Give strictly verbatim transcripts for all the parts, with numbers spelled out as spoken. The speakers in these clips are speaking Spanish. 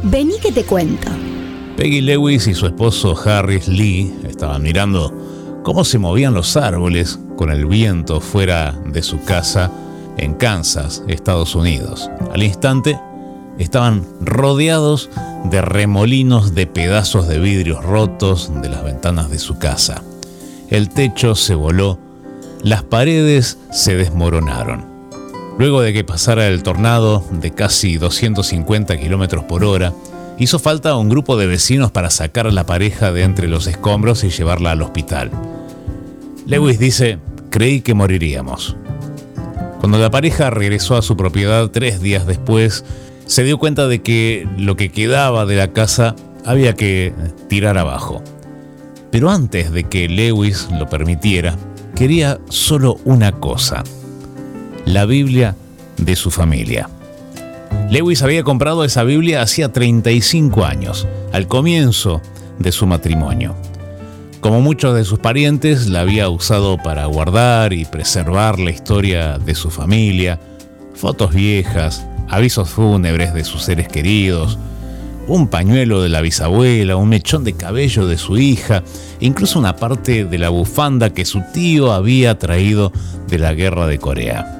Vení que te cuento. Peggy Lewis y su esposo Harris Lee estaban mirando cómo se movían los árboles con el viento fuera de su casa en Kansas, Estados Unidos. Al instante, estaban rodeados de remolinos de pedazos de vidrios rotos de las ventanas de su casa. El techo se voló, las paredes se desmoronaron. Luego de que pasara el tornado de casi doscientos cincuenta kilómetros por hora, hizo falta un grupo de vecinos para sacar a la pareja de entre los escombros y llevarla al hospital. Lewis dice: creí que moriríamos. Cuando la pareja regresó a su propiedad tres días después, se dio cuenta de que lo que quedaba de la casa había que tirar abajo. Pero antes de que Lewis lo permitiera, quería solo una cosa: la Biblia de su familia. Lewis había comprado esa Biblia hacía treinta y cinco años, al comienzo de su matrimonio. Como muchos de sus parientes, la había usado para guardar y preservar la historia de su familia, fotos viejas, avisos fúnebres de sus seres queridos, un pañuelo de la bisabuela, un mechón de cabello de su hija, e incluso una parte de la bufanda que su tío había traído de la guerra de Corea.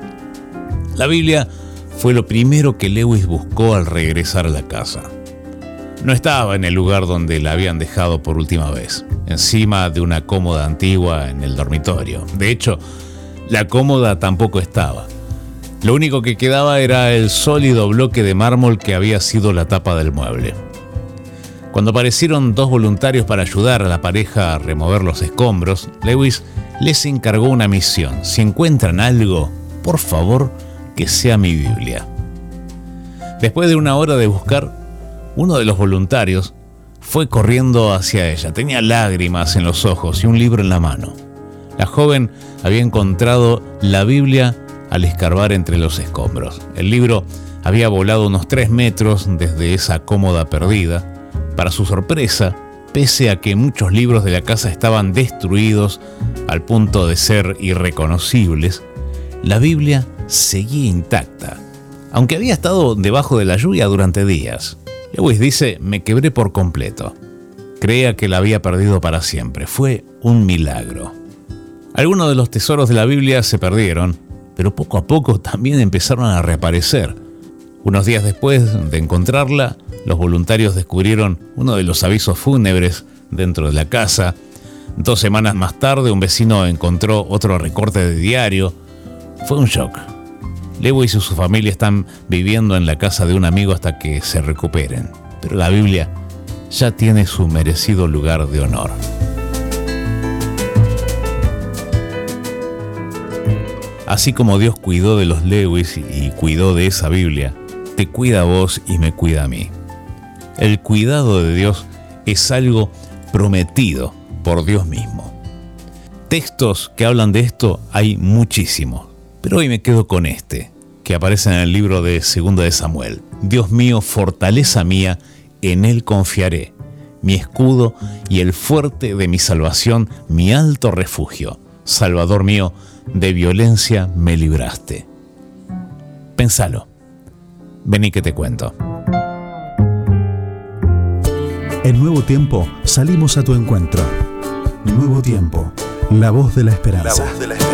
La Biblia fue lo primero que Lewis buscó al regresar a la casa. No estaba en el lugar donde la habían dejado por última vez, encima de una cómoda antigua en el dormitorio. De hecho, la cómoda tampoco estaba. Lo único que quedaba era el sólido bloque de mármol que había sido la tapa del mueble. Cuando aparecieron dos voluntarios para ayudar a la pareja a remover los escombros, Lewis les encargó una misión: si encuentran algo, por favor, que sea mi Biblia. Después de una hora de buscar, uno de los voluntarios fue corriendo hacia ella. Tenía lágrimas en los ojos y un libro en la mano. La joven había encontrado la Biblia al escarbar entre los escombros. El libro había volado unos tres metros desde esa cómoda perdida. Para su sorpresa, pese a que muchos libros de la casa estaban destruidos al punto de ser irreconocibles, la Biblia seguía intacta, aunque había estado debajo de la lluvia durante días. Lewis dice: me quebré por completo. Creía que la había perdido para siempre. Fue un milagro. Algunos de los tesoros de la Biblia se perdieron, pero poco a poco también empezaron a reaparecer. Unos días después de encontrarla, los voluntarios descubrieron uno de los avisos fúnebres dentro de la casa. Dos semanas más tarde, un vecino encontró otro recorte de diario. Fue un shock. Lewis y su familia están viviendo en la casa de un amigo hasta que se recuperen, pero la Biblia ya tiene su merecido lugar de honor. Así como Dios cuidó de los Lewis y cuidó de esa Biblia, te cuida a vos y me cuida a mí. El cuidado de Dios es algo prometido por Dios mismo. Textos que hablan de esto hay muchísimos, pero hoy me quedo con este, que aparece en el libro de Segunda de Samuel. Dios mío, fortaleza mía, en Él confiaré, mi escudo y el fuerte de mi salvación, mi alto refugio. Salvador mío, de violencia me libraste. Pénsalo. Vení que te cuento. En Nuevo Tiempo salimos a tu encuentro. Nuevo Tiempo, la voz de la esperanza. La voz de la esperanza.